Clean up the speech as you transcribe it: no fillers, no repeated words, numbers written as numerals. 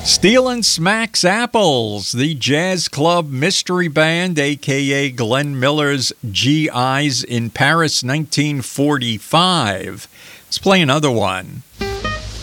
Stealin' Smacks Apples, the jazz club mystery band, a.k.a. Glenn Miller's GIs in Paris 1945. Let's play another one.